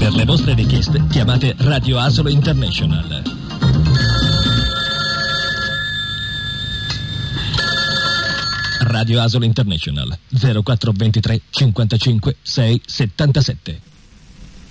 Per le vostre richieste chiamate Radio Asolo International. Radio Asolo International 0423 55 6 77.